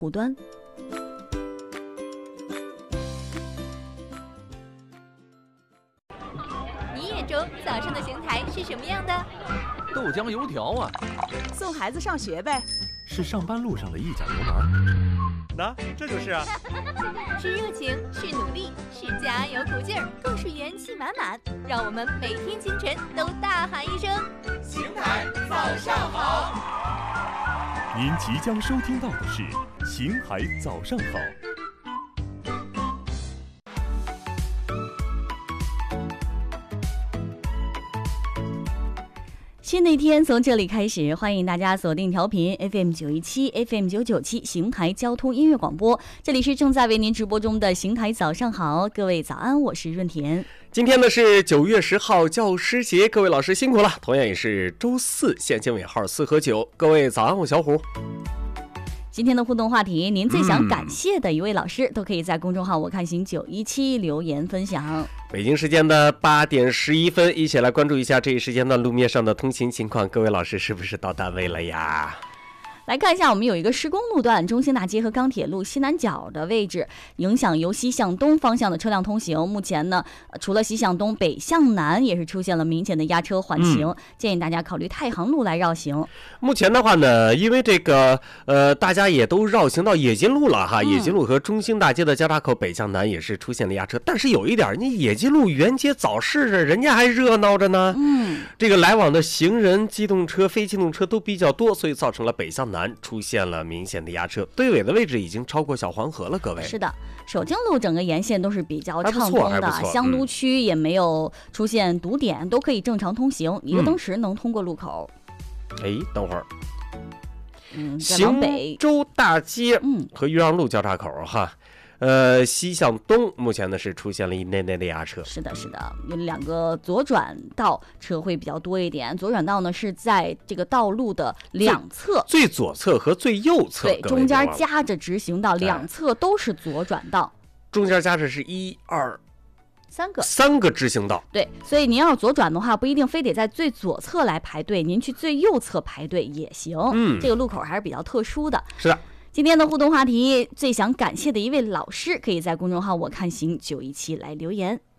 无端。 你眼中早上的邢台是什么样的？ 豆浆油条啊， 送孩子上学呗。 是上班路上的一脚油门。 那这就是啊， 是热情，是努力，是加油鼓劲儿，更是元气满满。让我们每天清晨都大喊一声： 邢台早上好！ 您即将收听到的是《邢台早上好》。 新的一天从这里开始，欢迎大家锁定调频 FM917 FM997 邢台交通音乐广播，这里是正在为您直播中的邢台早上好，各位早安，我是润田。 今天呢是9月10号教师节，各位老师辛苦了，同样也是周四，县经尾号4和9，各位早安，我小虎。 今天的互动话题，您最想感谢的一位老师，都可以在公众号我看行917留言分享。 北京时间的8点11分，一起来关注一下这一时间段路面上的通行情况。各位老师是不是到单位了呀？ 来看一下，我们有一个施工路段，中兴大街和钢铁路西南角的位置，影响由西向东方向的车辆通行。目前呢，除了西向东，北向南也是出现了明显的压车缓行，建议大家考虑太行路来绕行。 目前的话呢，因为这个大家也都绕行到冶金路了哈，冶金路和中兴大街的交叉口北向南也是出现了压车，但是有一点，你冶金路原街早市着，人家还热闹着呢。这个来往的行人、机动车、非机动车都比较多，所以造成了北向南出现了明显的压车，堆尾的位置已经超过小黄河了，各位。 是的，首经路整个沿线都是比较畅通的，香都区也没有出现堵点，都可以正常通行，一个灯时能通过路口。 等会儿， 行州大街和豫让路交叉口哈。西向东目前呢是出现了一内内的压车。 是的，有2个左转道车会比较多一点。左转道呢是在这个道路的两侧， 最左侧和最右侧， 对，中间夹着直行道，两侧都是左转道。 中间夹着是1、2、 3个直行道。 对，所以您要左转的话，不一定非得在最左侧来排队，您去最右侧排队也行。这个路口还是比较特殊的。 是的。 今天的互动话题，最想感谢的一位老师，可以在公众号我看行917来留言。